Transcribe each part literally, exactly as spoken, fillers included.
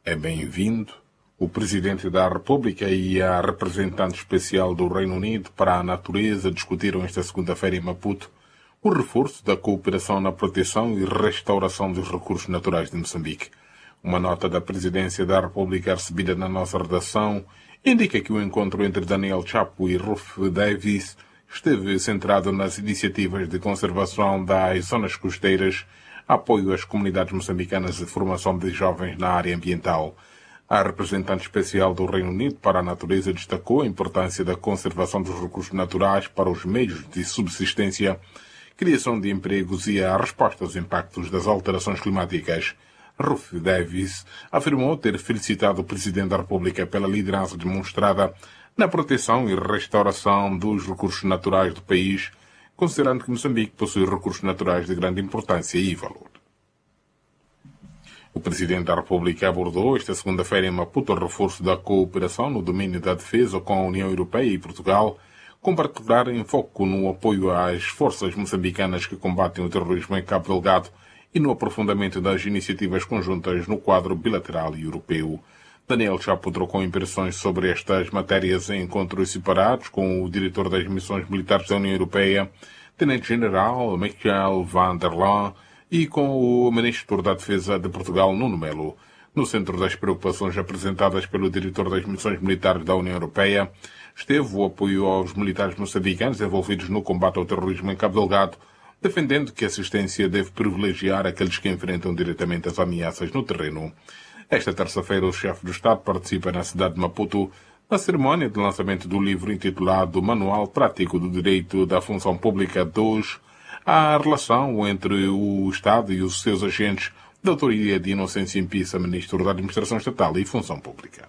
É bem-vindo o Presidente da República e a representante especial do Reino Unido para a Natureza discutiram esta segunda-feira em Maputo o reforço da cooperação na proteção e restauração dos recursos naturais de Moçambique. Uma nota da Presidência da República recebida na nossa redação indica que o encontro entre Daniel Chapo e Ruf Davis esteve centrado nas iniciativas de conservação das zonas costeiras, apoio às comunidades moçambicanas e formação de jovens na área ambiental. A representante especial do Reino Unido para a Natureza destacou a importância da conservação dos recursos naturais para os meios de subsistência, criação de empregos e a resposta aos impactos das alterações climáticas. Ruf Davis afirmou ter felicitado o Presidente da República pela liderança demonstrada na proteção e restauração dos recursos naturais do país, considerando que Moçambique possui recursos naturais de grande importância e valor. O Presidente da República abordou esta segunda-feira em Maputo o reforço da cooperação no domínio da defesa com a União Europeia e Portugal, com particular enfoque no apoio às forças moçambicanas que combatem o terrorismo em Cabo Delgado e no aprofundamento das iniciativas conjuntas no quadro bilateral e europeu. Daniel Chapo trocou impressões sobre estas matérias em encontros separados com o diretor das missões militares da União Europeia, Tenente-General Michel van der Laan, e com o Ministro da Defesa de Portugal, Nuno Melo. No centro das preocupações apresentadas pelo diretor das missões militares da União Europeia esteve o apoio aos militares moçambicanos envolvidos no combate ao terrorismo em Cabo Delgado, defendendo que a assistência deve privilegiar aqueles que enfrentam diretamente as ameaças no terreno. Esta terça-feira, o chefe do Estado participa na cidade de Maputo na cerimónia de lançamento do livro intitulado Manual Prático do Direito da Função Pública dois, a relação entre o Estado e os seus agentes, da autoria de Inocêncio Impissa, Ministro da Administração Estatal e Função Pública.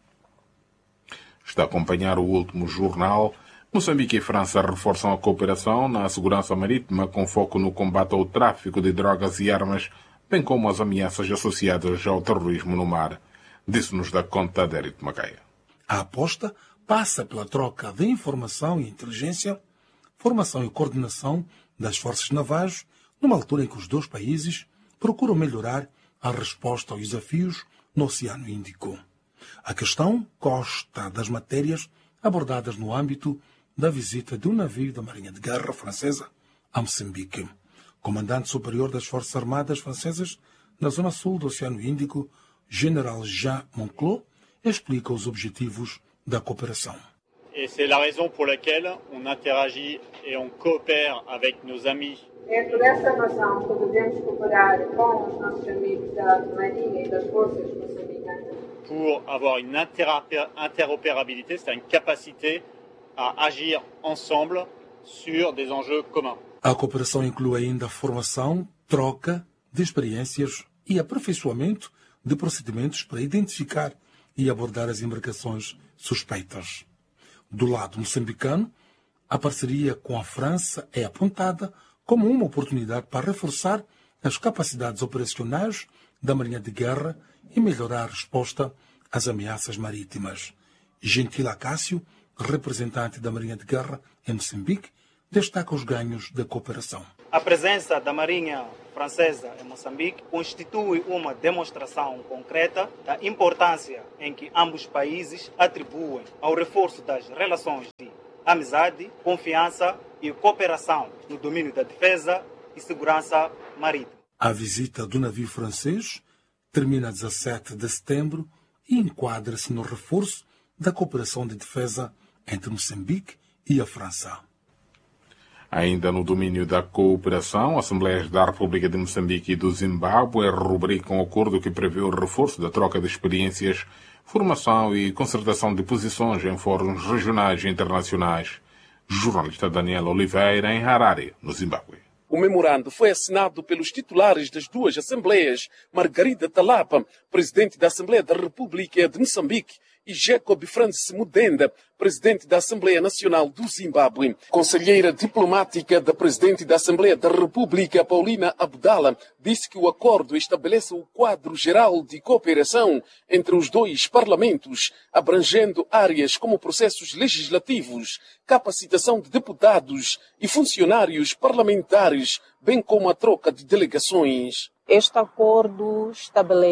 Está a acompanhar o último jornal. Moçambique e França reforçam a cooperação na segurança marítima com foco no combate ao tráfico de drogas e armas, bem como as ameaças associadas ao terrorismo no mar. Disse-nos da conta Dérito Macaia. A aposta passa pela troca de informação e inteligência, formação e coordenação das forças navais, numa altura em que os dois países procuram melhorar a resposta aos desafios no Oceano Índico. A questão consta das matérias abordadas no âmbito da visita de um navio da Marinha de Guerra francesa a Moçambique. Comandante superior das Forças Armadas Francesas na zona sul do Oceano Índico, General Jean Monclos, explica os objetivos da cooperação. Et c'est la raison pour laquelle on interagit et on coopère avec nos amis. É por essa razão que devemos cooperar com os nossos amigos da Marinha e das Forças Moçambicanas. Pour avoir une interopérabilité, c'est une capacité à agir ensemble sur des enjeux communs. A cooperação inclui ainda a formação, troca de experiências e aperfeiçoamento de procedimentos para identificar e abordar as embarcações suspeitas. Do lado moçambicano, a parceria com a França é apontada como uma oportunidade para reforçar as capacidades operacionais da Marinha de Guerra e melhorar a resposta às ameaças marítimas. Gentil Acácio, representante da Marinha de Guerra em Moçambique, destaca os ganhos da cooperação. A presença da Marinha Francesa em Moçambique constitui uma demonstração concreta da importância em que ambos países atribuem ao reforço das relações de amizade, confiança e cooperação no domínio da defesa e segurança marítima. A visita do navio francês termina a dezassete de setembro e enquadra-se no reforço da cooperação de defesa entre Moçambique e a França. Ainda no domínio da cooperação, Assembleias da República de Moçambique e do Zimbábue rubricam o acordo que prevê o reforço da troca de experiências, formação e concertação de posições em fóruns regionais e internacionais. Jornalista Daniel Oliveira, em Harare, no Zimbábue. O memorando foi assinado pelos titulares das duas Assembleias, Margarida Talapa, presidente da Assembleia da República de Moçambique, e Jacob Francis Mudenda, presidente da Assembleia Nacional do Zimbábue. Conselheira diplomática da presidente da Assembleia da República, Paulina Abdala, disse que o acordo estabelece o quadro geral de cooperação entre os dois parlamentos, abrangendo áreas como processos legislativos, capacitação de deputados e funcionários parlamentares, bem como a troca de delegações. Este acordo estabelece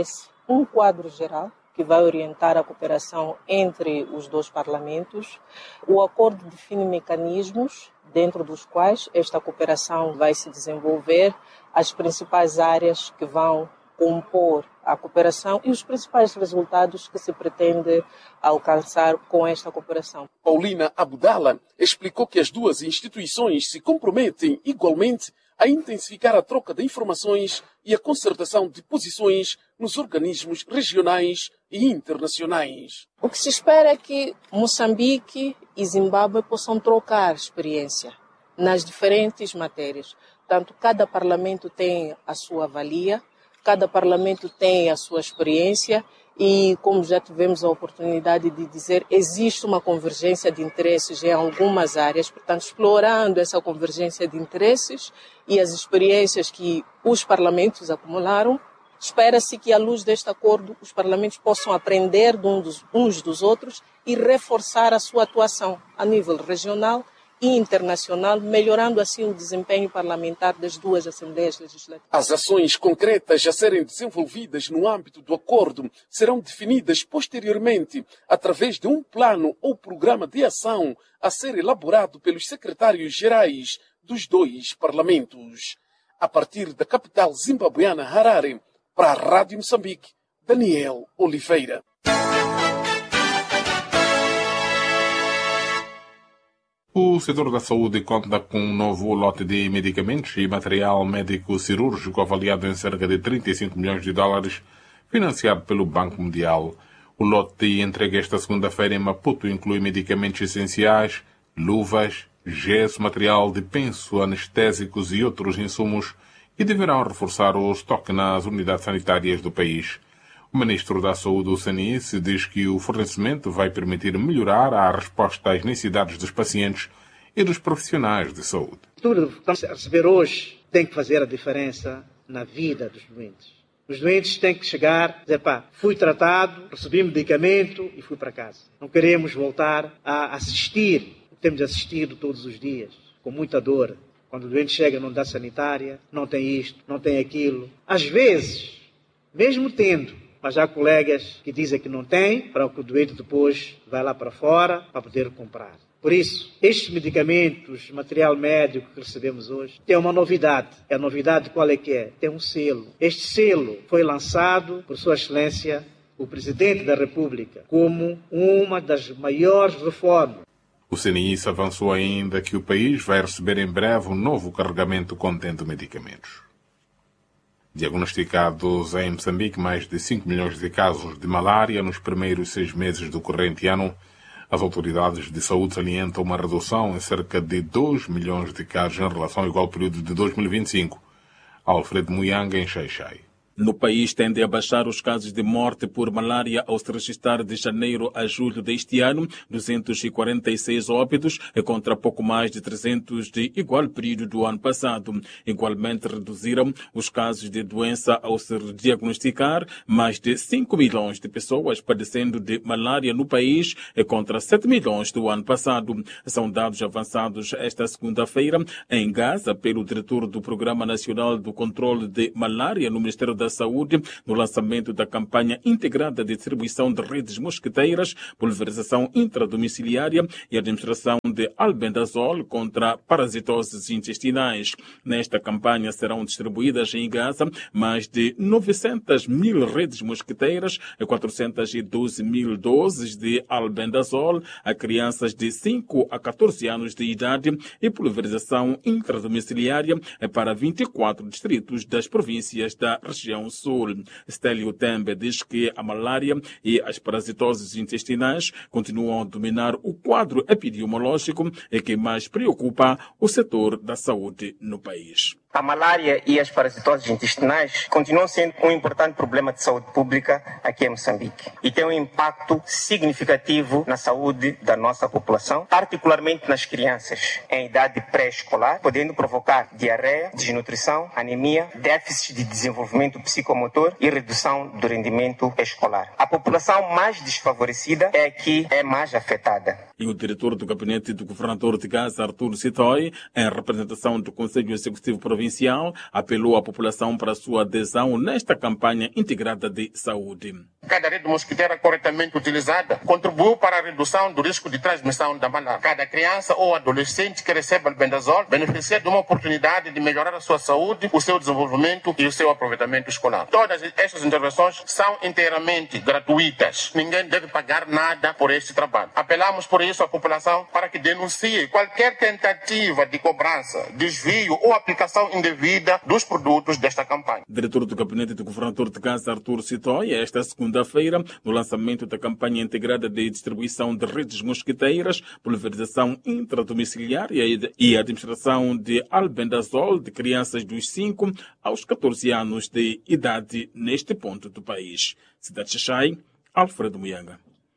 um quadro geral que vai orientar a cooperação entre os dois parlamentos. O acordo define mecanismos dentro dos quais esta cooperação vai se desenvolver, as principais áreas que vão compor a cooperação e os principais resultados que se pretende alcançar com esta cooperação. Paulina Abdala explicou que as duas instituições se comprometem igualmente a intensificar a troca de informações e a concertação de posições nos organismos regionais e internacionais. O que se espera é que Moçambique e Zimbábue possam trocar experiência nas diferentes matérias. Portanto, cada parlamento tem a sua valia, cada parlamento tem a sua experiência e, como já tivemos a oportunidade de dizer, existe uma convergência de interesses em algumas áreas. Portanto, explorando essa convergência de interesses e as experiências que os parlamentos acumularam, espera-se que, à luz deste acordo, os parlamentos possam aprender de um dos, uns dos outros e reforçar a sua atuação a nível regional e internacional, melhorando assim o desempenho parlamentar das duas Assembleias Legislativas. As ações concretas a serem desenvolvidas no âmbito do acordo serão definidas posteriormente através de um plano ou programa de ação a ser elaborado pelos secretários-gerais dos dois parlamentos. A partir da capital zimbabueana, Harare, para a Rádio Moçambique, Daniel Oliveira. O setor da saúde conta com um novo lote de medicamentos e material médico cirúrgico avaliado em cerca de trinta e cinco milhões de dólares, financiado pelo Banco Mundial. O lote entregue esta segunda-feira em Maputo inclui medicamentos essenciais, luvas, gesso, material de penso, anestésicos e outros insumos que deverão reforçar o estoque nas unidades sanitárias do país. O ministro da Saúde, o Sanice, diz que o fornecimento vai permitir melhorar a resposta às necessidades dos pacientes e dos profissionais de saúde. Tudo que estamos a receber hoje tem que fazer a diferença na vida dos doentes. Os doentes têm que chegar e dizer, pá, fui tratado, recebi medicamento e fui para casa. Não queremos voltar a assistir, temos assistido todos os dias, com muita dor. Quando o doente chega numa unidade sanitária, não tem isto, não tem aquilo. Às vezes, mesmo tendo, mas há colegas que dizem que não tem, para que o doente depois vai lá para fora para poder comprar. Por isso, estes medicamentos, material médico que recebemos hoje, tem uma novidade. A novidade qual é que é? Tem um selo. Este selo foi lançado por Sua Excelência, o Presidente da República, como uma das maiores reformas. O C N I S avançou ainda que o país vai receber em breve um novo carregamento contendo medicamentos. Diagnosticados em Moçambique mais de cinco milhões de casos de malária nos primeiros seis meses do corrente ano, as autoridades de saúde salientam uma redução em cerca de dois milhões de casos em relação ao igual período de dois mil e vinte e cinco. Alfredo Muyanga, em Xai-Xai. No país tende a baixar os casos de morte por malária ao se registrar de janeiro a julho deste ano, duzentos e quarenta e seis óbitos, contra pouco mais de trezentos de igual período do ano passado. Igualmente reduziram os casos de doença ao se diagnosticar, mais de cinco milhões de pessoas padecendo de malária no país, contra sete milhões do ano passado. São dados avançados esta segunda-feira em Gaza pelo diretor do Programa Nacional do Controle de Malária no Ministério da Saúde, no lançamento da campanha integrada de distribuição de redes mosquiteiras, pulverização intradomiciliária e administração de albendazol contra parasitoses intestinais. Nesta campanha serão distribuídas em Gaza mais de novecentas mil redes mosquiteiras e quatrocentas e doze mil doses de albendazol a crianças de cinco a catorze anos de idade e pulverização intradomiciliária para vinte e quatro distritos das províncias da região sul. Stélio Tembe diz que a malária e as parasitoses intestinais continuam a dominar o quadro epidemiológico e que mais preocupa o setor da saúde no país. A malária e as parasitoses intestinais continuam sendo um importante problema de saúde pública aqui em Moçambique e tem um impacto significativo na saúde da nossa população, particularmente nas crianças em idade pré-escolar, podendo provocar diarreia, desnutrição, anemia, déficit de desenvolvimento psicomotor e redução do rendimento escolar. A população mais desfavorecida é a que é mais afetada. E o diretor do gabinete do governador de Gaza, Artur Sitoy, em representação do Conselho Executivo Provincial provincial apelou à população para a sua adesão nesta campanha integrada de saúde. Cada rede mosquiteira corretamente utilizada contribuiu para a redução do risco de transmissão da malária. Cada criança ou adolescente que recebe albendazol beneficia de uma oportunidade de melhorar a sua saúde, o seu desenvolvimento e o seu aproveitamento escolar. Todas estas intervenções são inteiramente gratuitas. Ninguém deve pagar nada por este trabalho. Apelamos por isso à população para que denuncie qualquer tentativa de cobrança, desvio ou aplicação indevida dos produtos desta campanha. Diretor do Gabinete do Governador de Gaza, Artur Sitoy, esta segunda-feira, no lançamento da campanha integrada de distribuição de redes mosquiteiras, pulverização intradomiciliária e administração de albendazol de crianças dos cinco aos catorze anos de idade neste ponto do país. Cidade Xaxai, Alfredo Muyanga.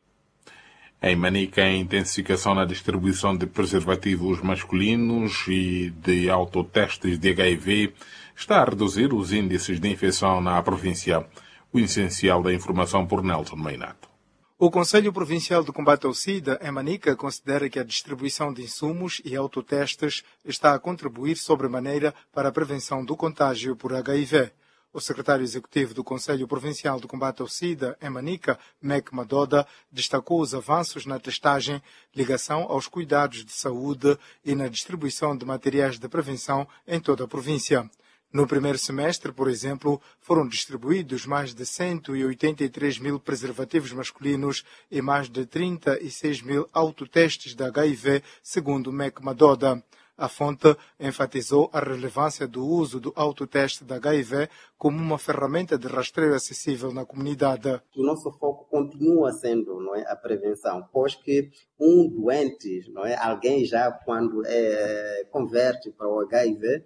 Em Manica, a intensificação na distribuição de preservativos masculinos e de autotestes de H I V está a reduzir os índices de infecção na província. O essencial da informação por Nelson Meinato. O Conselho Provincial de Combate ao SIDA, em Manica, considera que a distribuição de insumos e autotestes está a contribuir sobremaneira para a prevenção do contágio por H I V. O secretário executivo do Conselho Provincial de Combate ao SIDA, em Manica, Mek Madoda, destacou os avanços na testagem, ligação aos cuidados de saúde e na distribuição de materiais de prevenção em toda a província. No primeiro semestre, por exemplo, foram distribuídos mais de cento e oitenta e três mil preservativos masculinos e mais de trinta e seis mil autotestes de H I V, segundo Mek Madoda. A fonte enfatizou a relevância do uso do autoteste da H I V como uma ferramenta de rastreio acessível na comunidade. O nosso foco continua sendo, não é, a prevenção, pois que um doente, não é, alguém já quando é, converte para o H I V,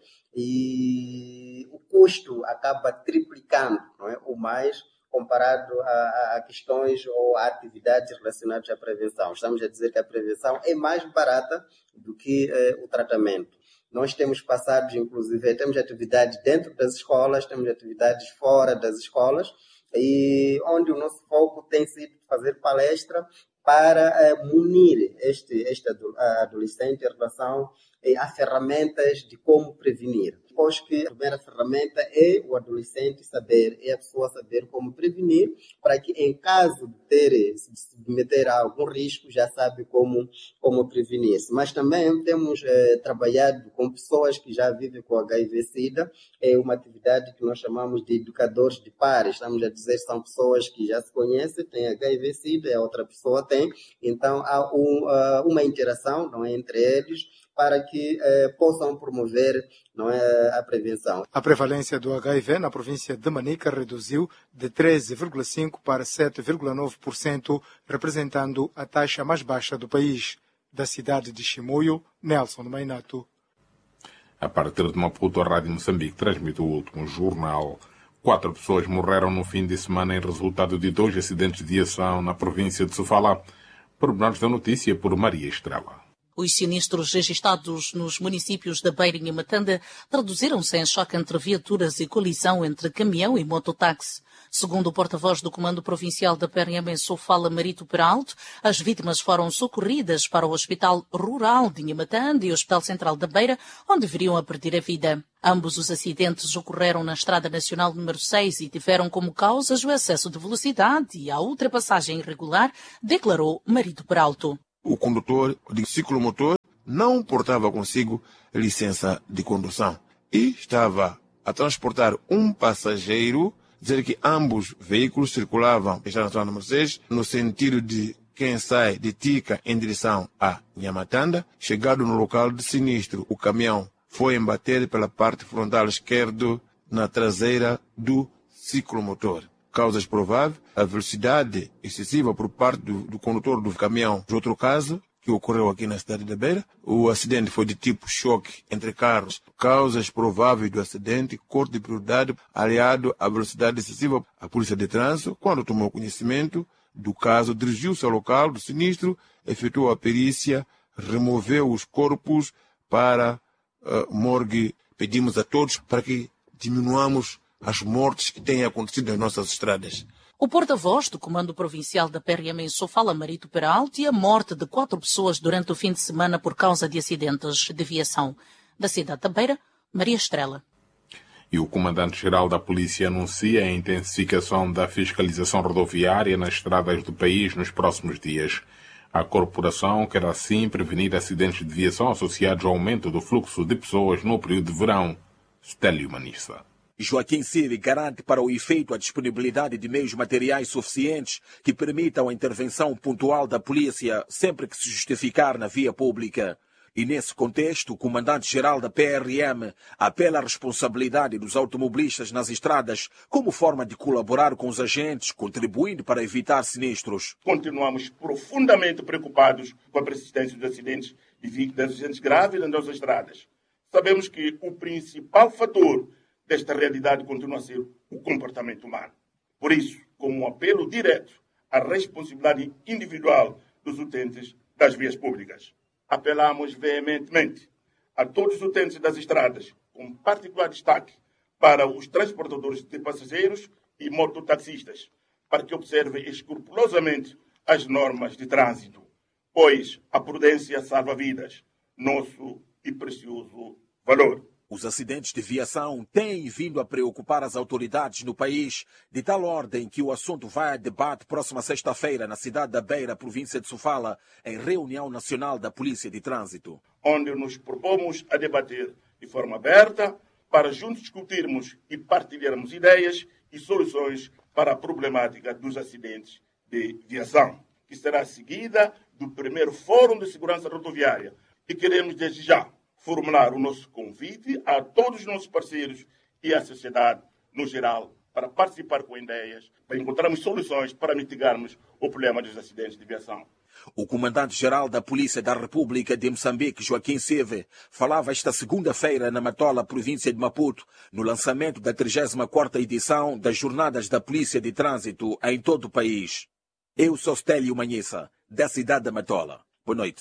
e o custo acaba triplicando, não é, ou mais, comparado a, a questões ou a atividades relacionadas à prevenção. Estamos a dizer que a prevenção é mais barata do que eh, o tratamento. Nós temos passados, inclusive, temos atividades dentro das escolas, temos atividades fora das escolas, e onde o nosso foco tem sido fazer palestra para eh, munir este, este adolescente em relação eh, a ferramentas de como prevenir. Pois que a primeira ferramenta é o adolescente saber, é a pessoa saber como prevenir, para que em caso de ter, se submeter a algum risco, já sabe como, como prevenir-se. Mas também temos eh, trabalhado com pessoas que já vivem com H I V-Sida, é uma atividade que nós chamamos de educadores de pares. Estamos a dizer que são pessoas que já se conhecem, têm H I V-Sida, a outra pessoa tem, então há um, uh, uma interação, não é, entre eles, para que eh, possam promover, não é, a prevenção. A prevalência do H I V na província de Manica reduziu de treze vírgula cinco por cento para sete vírgula nove por cento, representando a taxa mais baixa do país. Da cidade de Chimoio, Nelson Meinato. A partir de Maputo, a Rádio Moçambique transmite o último jornal. Quatro pessoas morreram no fim de semana em resultado de dois acidentes de ação na província de Sofala. Pormenores da notícia por Maria Estrela. Os sinistros registrados nos municípios da Beira e Matanda traduziram-se em choque entre viaturas e colisão entre caminhão e mototáxi. Segundo o porta-voz do Comando Provincial da P R M em Sofala, Marito Peralto, as vítimas foram socorridas para o Hospital Rural de Inhamatanda e o Hospital Central da Beira, onde viriam a perder a vida. Ambos os acidentes ocorreram na Estrada Nacional número seis e tiveram como causas o excesso de velocidade e a ultrapassagem irregular, declarou Marito Peralto. O condutor de ciclomotor não portava consigo licença de condução e estava a transportar um passageiro, dizer que ambos veículos circulavam na Estrada Nacional número seis no sentido de quem sai de Tica em direção a Inhamatanda. Chegado no local de sinistro, o caminhão foi embater pela parte frontal esquerda na traseira do ciclomotor. Causas prováveis, a velocidade excessiva por parte do, do condutor do caminhão. De outro caso, que ocorreu aqui na cidade da Beira, o acidente foi de tipo choque entre carros. Causas prováveis do acidente, corte de prioridade, aliado à velocidade excessiva. A Polícia de Trânsito, quando tomou conhecimento do caso, dirigiu-se ao local do sinistro, efetuou a perícia, removeu os corpos para uh, morgue. Pedimos a todos para que diminuamos as mortes que têm acontecido nas nossas estradas. O porta-voz do Comando Provincial da P R M em Sofala, Marito Peralto, e a morte de quatro pessoas durante o fim de semana por causa de acidentes de viação. Da cidade da Beira, Maria Estrela. E o comandante-geral da polícia anuncia a intensificação da fiscalização rodoviária nas estradas do país nos próximos dias. A corporação quer assim prevenir acidentes de viação associados ao aumento do fluxo de pessoas no período de verão. Stélio Manissa. Joaquim Siri garante para o efeito a disponibilidade de meios materiais suficientes que permitam a intervenção pontual da polícia sempre que se justificar na via pública. E nesse contexto, o comandante-geral da P R M apela à responsabilidade dos automobilistas nas estradas como forma de colaborar com os agentes, contribuindo para evitar sinistros. Continuamos profundamente preocupados com a persistência dos acidentes e de acidentes graves nas nossas estradas. Sabemos que o principal fator desta realidade continua a ser o comportamento humano. Por isso, com um apelo direto à responsabilidade individual dos utentes das vias públicas, apelamos veementemente a todos os utentes das estradas, com particular destaque para os transportadores de passageiros e mototaxistas, para que observem escrupulosamente as normas de trânsito, pois a prudência salva vidas, nosso e precioso valor. Os acidentes de viação têm vindo a preocupar as autoridades no país, de tal ordem que o assunto vai a debate próxima sexta-feira na cidade da Beira, província de Sofala, em reunião nacional da Polícia de Trânsito. Onde nos propomos a debater de forma aberta para juntos discutirmos e partilharmos ideias e soluções para a problemática dos acidentes de viação, que será seguida do primeiro Fórum de Segurança Rodoviária. E queremos desde já formular o nosso convite a todos os nossos parceiros e à sociedade no geral para participar com ideias, para encontrarmos soluções para mitigarmos o problema dos acidentes de viação. O comandante-geral da Polícia da República de Moçambique, Joaquim Seve, falava esta segunda-feira na Matola, província de Maputo, no lançamento da trigésima quarta edição das Jornadas da Polícia de Trânsito em todo o país. Eu sou Stélio Manissa, da cidade da Matola. Boa noite.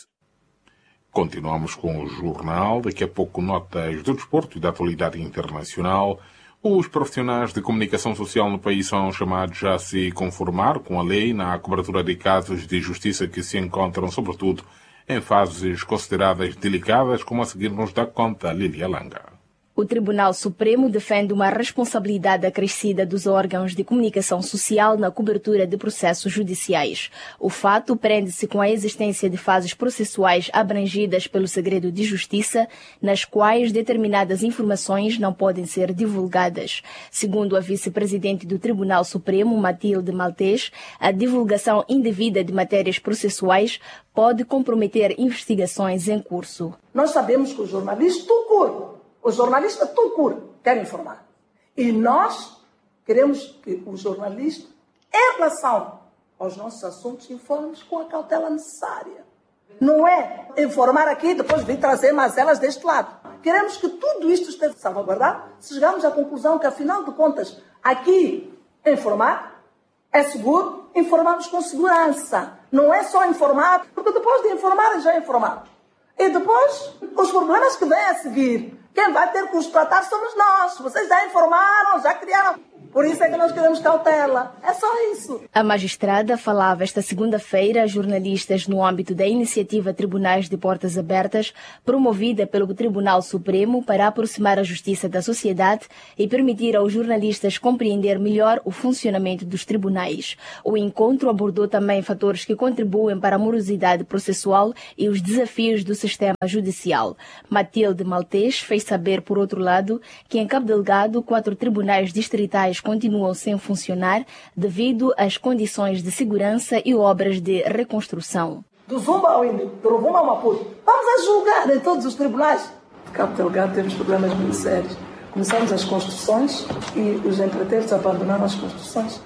Continuamos com o jornal, daqui a pouco notas do desporto e da atualidade internacional. Os profissionais de comunicação social no país são chamados a se conformar com a lei na cobertura de casos de justiça que se encontram, sobretudo, em fases consideradas delicadas, como a seguir nos dá conta Lília Langa. O Tribunal Supremo defende uma responsabilidade acrescida dos órgãos de comunicação social na cobertura de processos judiciais. O fato prende-se com a existência de fases processuais abrangidas pelo segredo de justiça, nas quais determinadas informações não podem ser divulgadas. Segundo a vice-presidente do Tribunal Supremo, Matilde Maltês, a divulgação indevida de matérias processuais pode comprometer investigações em curso. Nós sabemos que o jornalista tudo O jornalista tudo quer informar. E nós queremos que o jornalista, em relação aos nossos assuntos, informe com a cautela necessária. Não é informar aqui e depois vir trazer mazelas deste lado. Queremos que tudo isto esteja salvaguardado. Se chegarmos à conclusão que, afinal de contas, aqui informar é seguro, informamos com segurança. Não é só informar, porque depois de informar já é informado. E depois, os problemas que vêm a seguir, quem vai ter que os tratar somos nós. Vocês já informaram, já criaram. Por isso é que nós queremos cautela. É só isso. A magistrada falava esta segunda-feira a jornalistas no âmbito da iniciativa Tribunais de Portas Abertas, promovida pelo Tribunal Supremo para aproximar a justiça da sociedade e permitir aos jornalistas compreender melhor o funcionamento dos tribunais. O encontro abordou também fatores que contribuem para a morosidade processual e os desafios do sistema judicial. Matilde Maltês fez saber, por outro lado, que em Cabo Delgado, quatro tribunais distritais continuam sem funcionar devido às condições de segurança e obras de reconstrução. Do Zumba ao Índio, do Rovuma ao Maputo, vamos a julgar em todos os tribunais. Em Cabo Delgado temos problemas muito sérios. Começamos as construções e os empreiteiros abandonaram as construções.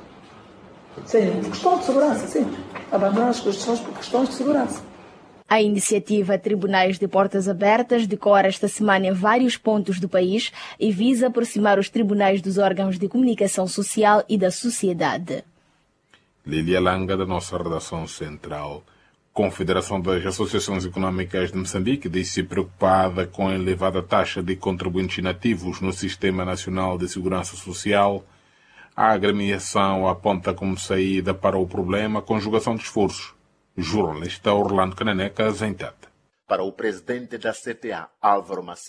Sim, por questões de segurança, sim. Abandonaram as construções por questões de segurança. A iniciativa Tribunais de Portas Abertas decora esta semana em vários pontos do país e visa aproximar os tribunais dos órgãos de comunicação social e da sociedade. Lília Langa, da nossa redação central. Confederação das Associações Económicas de Moçambique disse-se preocupada com a elevada taxa de contribuintes inativos no Sistema Nacional de Segurança Social. A agremiação aponta como saída para o problema a conjugação de esforços. Jornalista Orlando Cananeca, Zentete. Para o presidente da C T A, Álvaro Massing,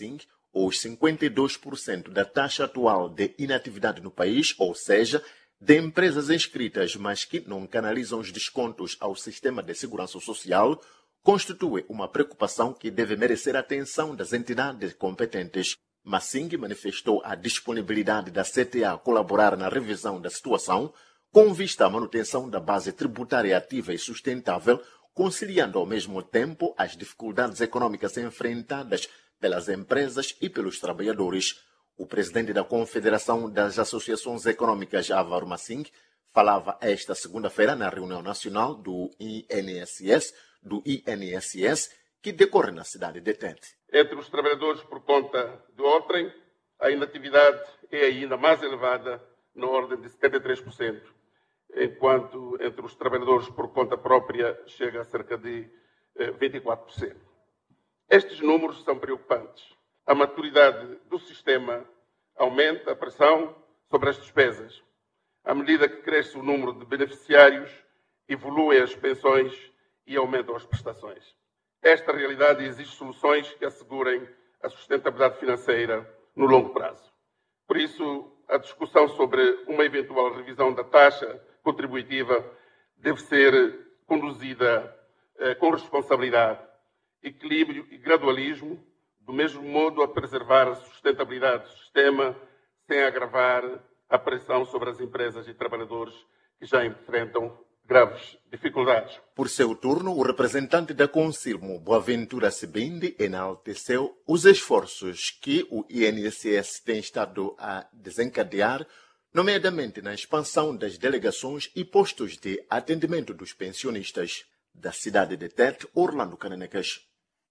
os cinquenta e dois por cento da taxa atual de inatividade no país, ou seja, de empresas inscritas, mas que não canalizam os descontos ao sistema de segurança social, constitui uma preocupação que deve merecer a atenção das entidades competentes. Massing manifestou a disponibilidade da C T A colaborar na revisão da situação, com vista à manutenção da base tributária ativa e sustentável, conciliando ao mesmo tempo as dificuldades econômicas enfrentadas pelas empresas e pelos trabalhadores. O presidente da Confederação das Associações Econômicas, Álvaro Massing, falava esta segunda-feira na reunião nacional do I N S S, do I N S S, que decorre na cidade de Tete. Entre os trabalhadores por conta de outrem, a inatividade é ainda mais elevada, na ordem de setenta e três por cento, enquanto entre os trabalhadores por conta própria chega a cerca de vinte e quatro por cento. Estes números são preocupantes. A maturidade do sistema aumenta a pressão sobre as despesas. À medida que cresce o número de beneficiários, evoluem as pensões e aumentam as prestações. Esta realidade exige soluções que assegurem a sustentabilidade financeira no longo prazo. Por isso, a discussão sobre uma eventual revisão da taxa contributiva deve ser conduzida eh, com responsabilidade, equilíbrio e gradualismo, do mesmo modo a preservar a sustentabilidade do sistema sem agravar a pressão sobre as empresas e trabalhadores que já enfrentam graves dificuldades. Por seu turno, o representante da Consilmo, Boaventura Sebindi, enalteceu os esforços que o I N S S tem estado a desencadear, nomeadamente na expansão das delegações e postos de atendimento dos pensionistas. Da cidade de Tete, Orlando Cananecas.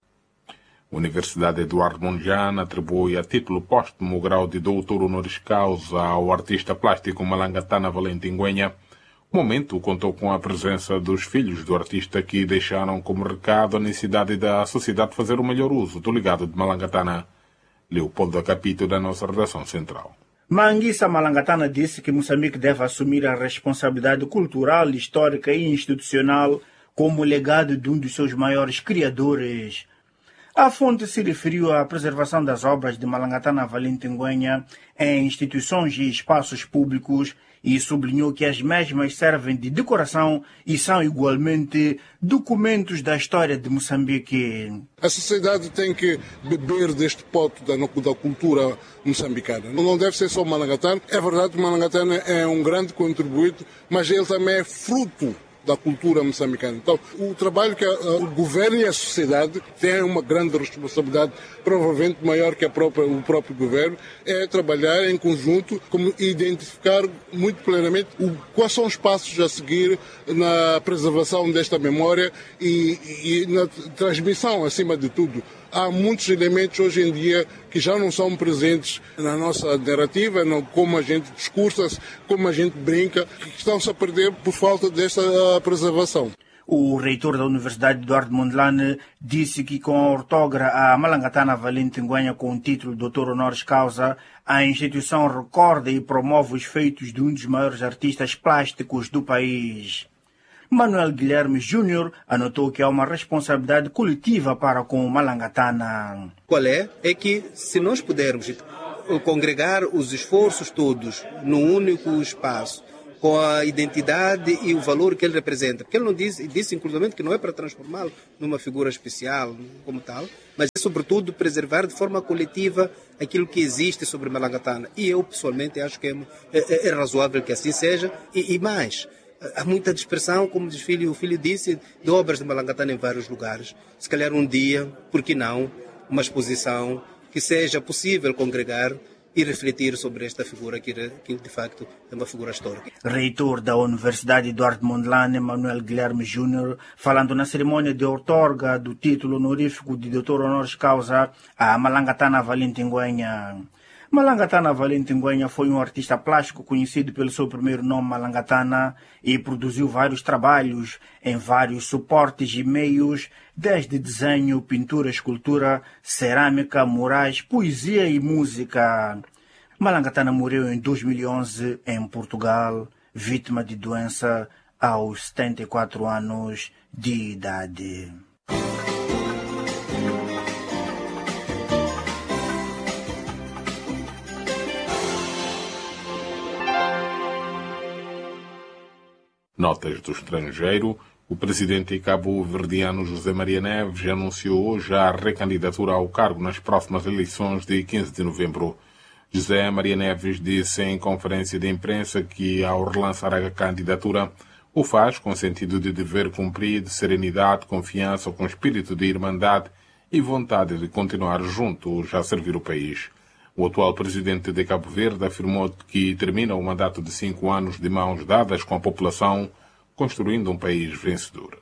A Universidade Eduardo Mondlane atribui a título póstumo o grau de doutor honoris causa ao artista plástico Malangatana Valentim Guenha. O momento contou com a presença dos filhos do artista, que deixaram como recado a necessidade da sociedade fazer o melhor uso do legado de Malangatana. Leopoldo Acapito, da nossa redação central. Manguissa Malangatana disse que Moçambique deve assumir a responsabilidade cultural, histórica e institucional como legado de um dos seus maiores criadores. A fonte se referiu à preservação das obras de Malangatana Valentim Guenha em instituições e espaços públicos e sublinhou que as mesmas servem de decoração e são igualmente documentos da história de Moçambique. A sociedade tem que beber deste pote da, da cultura moçambicana. Não deve ser só Malangatana. É verdade que Malangatana é um grande contributo, mas ele também é fruto da cultura moçambicana. Então, o trabalho que a, a, o governo e a sociedade têm uma grande responsabilidade, provavelmente maior que a própria, o próprio governo, é trabalhar em conjunto, como identificar muito plenamente o, quais são os passos a seguir na preservação desta memória e, e na transmissão, acima de tudo. Há muitos elementos hoje em dia que já não são presentes na nossa narrativa, não, como a gente discursa, como a gente brinca, que estão-se a perder por falta desta preservação. O reitor da Universidade Eduardo Mondlane disse que com a ortogra a Malangatana Valentim Guenha com o título doutor honoris causa, a instituição recorda e promove os feitos de um dos maiores artistas plásticos do país. Manuel Guilherme Júnior anotou que há uma responsabilidade coletiva para com o Malangatana. Qual é? É que se nós pudermos congregar os esforços todos num único espaço, com a identidade e o valor que ele representa, porque ele não disse, disse inclusivamente que não é para transformá-lo numa figura especial como tal, mas é sobretudo preservar de forma coletiva aquilo que existe sobre Malangatana. E eu pessoalmente acho que é, é, é razoável que assim seja, e, e mais. Há muita dispersão, como o filho, o filho disse, de obras de Malangatana em vários lugares. Se calhar um dia, por que não, uma exposição que seja possível congregar e refletir sobre esta figura que, que de facto é uma figura histórica. Reitor da Universidade Eduardo Mondlane, Manuel Guilherme Júnior, falando na cerimônia de outorga do título honorífico de doutor honoris causa a Malangatana Valentim Guenha. Malangatana Valentim Guenha foi um artista plástico conhecido pelo seu primeiro nome Malangatana e produziu vários trabalhos em vários suportes e meios, desde desenho, pintura, escultura, cerâmica, murais, poesia e música. Malangatana morreu em dois mil e onze em Portugal, vítima de doença aos setenta e quatro anos de idade. Notas do estrangeiro. O presidente cabo-verdiano José Maria Neves anunciou hoje a recandidatura ao cargo nas próximas eleições de quinze de novembro. José Maria Neves disse em conferência de imprensa que, ao relançar a candidatura, o faz com sentido de dever cumprido, serenidade, confiança, com espírito de irmandade e vontade de continuar juntos a servir o país. O atual presidente de Cabo Verde afirmou que termina o mandato de cinco anos de mãos dadas com a população, construindo um país vencedor.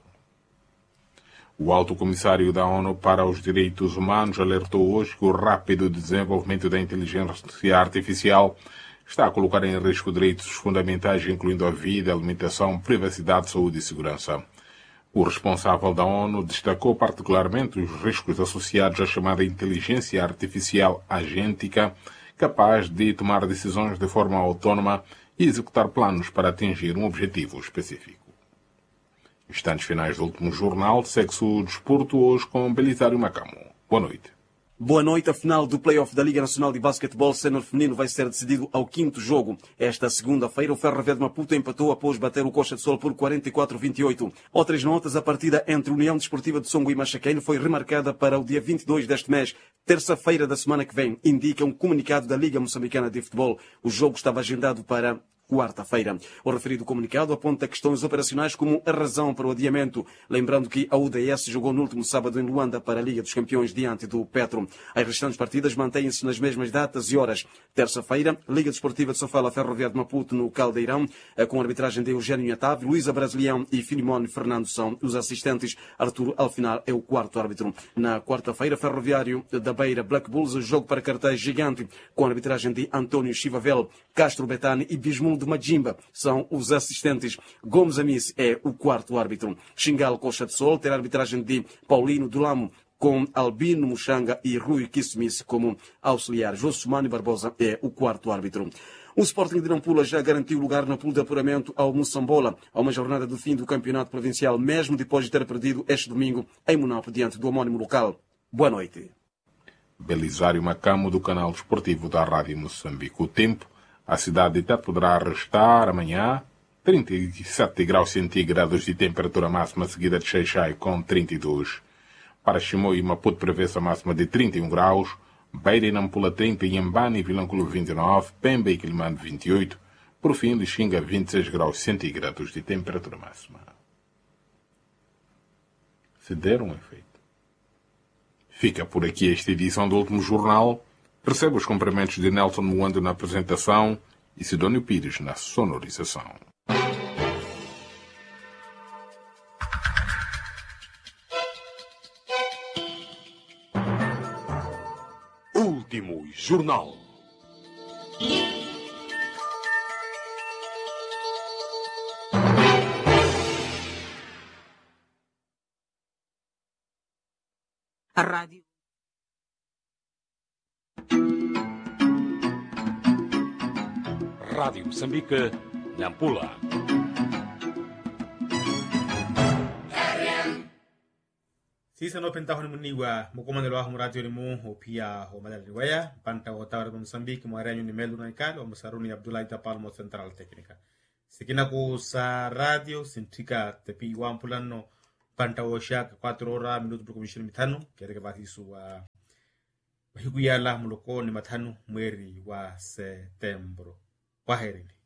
O alto comissário da ONU para os Direitos Humanos alertou hoje que o rápido desenvolvimento da inteligência artificial está a colocar em risco direitos fundamentais, incluindo a vida, a alimentação, privacidade, saúde e segurança. O responsável da ONU destacou particularmente os riscos associados à chamada inteligência artificial agêntica, capaz de tomar decisões de forma autónoma e executar planos para atingir um objetivo específico. Instantes finais do último jornal, segue-se o desporto hoje com Belisário Macamo. Boa noite. Boa noite. A final do play-off da Liga Nacional de Basquetebol Sénior Feminino vai ser decidido ao quinto jogo. Esta segunda-feira, o Ferroviário de Maputo empatou após bater o Coxa de Sol por quarenta e quatro a vinte e oito. Outras notas, a partida entre União Desportiva de Songo e Machaqueiro foi remarcada para o dia vinte e dois deste mês, terça-feira da semana que vem, indica um comunicado da Liga Moçambicana de Futebol. O jogo estava agendado para quarta-feira. O referido comunicado aponta questões operacionais como a razão para o adiamento, lembrando que a U D S jogou no último sábado em Luanda para a Liga dos Campeões diante do Petro. As restantes partidas mantêm-se nas mesmas datas e horas. Terça-feira, Liga Desportiva de Sofala Ferroviário de Maputo no Caldeirão, com a arbitragem de Eugênio Atave, Luísa Brasilião e Filimone Fernando são os assistentes. Arturo Alfinar é o quarto árbitro. Na quarta-feira, Ferroviário da Beira Black Bulls, jogo para cartaz gigante, com a arbitragem de António Chivavel, Castro Betani e Bismundo de Majimba são os assistentes. Gomes Amis é o quarto árbitro. Xingal Coxa de Sol terá a arbitragem de Paulino Dulamo, com Albino Muxanga e Rui Kismis como auxiliar. Josumani Barbosa é o quarto árbitro. O Sporting de Nampula já garantiu lugar na pool de apuramento ao Moçambola, a uma jornada do fim do campeonato provincial, mesmo depois de ter perdido este domingo em Monapo diante do homónimo local. Boa noite. Belisário Macamo, do canal desportivo da Rádio Moçambique. O tempo: a cidade de Tete poderá restar amanhã trinta e sete graus centígrados de temperatura máxima, seguida de Xai-Xai com trinta e dois. Para Chimoio e Maputo prevê-se a máxima de trinta e um graus, Beira e Nampula trinta, Inhambane e Vilanculo vinte e nove, Pemba e Quilimane vinte e oito, por fim Lixinga vinte e seis graus centígrados de temperatura máxima. Se der um efeito. Fica por aqui esta edição do Último Jornal. Receba os cumprimentos de Nelson Moando na apresentação e Sidónio Pires na sonorização. Último Jornal. A rádio. Rádio Moçambique, Nampula. Sisa no pentaho ni muniwa mukomando wa radio ni mu hopia ho madal riwaya panta ho tawar ko Moçambique mo aranyo ni Melu na ikalo mo saruni Abdullah Tapalmo Central Técnica. Sikina ko sa radio sintika tepi wampulano panta ho shaka quattro ora minuto por commission mitano kere ke basi su wa higuyala muloko ni matano mweri wa Setembro. Kwaherini.